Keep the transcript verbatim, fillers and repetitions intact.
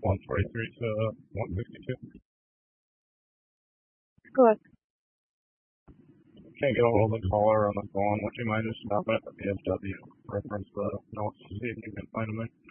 one forty-three to one sixty-two. Good. Can't get a hold of the caller on the phone. Would you mind just stopping at the B F W? Reference the notes to see if you can find them there.